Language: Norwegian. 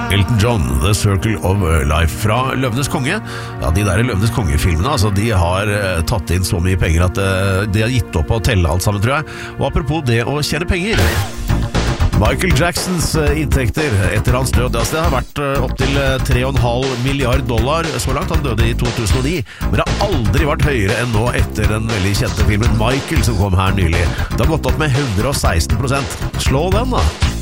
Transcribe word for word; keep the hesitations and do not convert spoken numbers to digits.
Elton John, The Circle of Life fra Løvenes Konge. Ja, de der Løvenes Konge-filmene, altså, de har uh, tatt inn så mye penger at uh, de har gitt opp å telle alt sammen, tror jeg. Og apropos det å tjene penger, Michael Jacksons uh, inntekter etter hans død, altså, det har vært uh, opp til uh, tre komma fem milliard dollar så langt. Han døde i to tusen og ni, men det har aldri vært høyere enn nå etter den veldig kjente filmen Michael som kom her nylig. Det har gått opp med hundre og seksten prosent. Slå den da!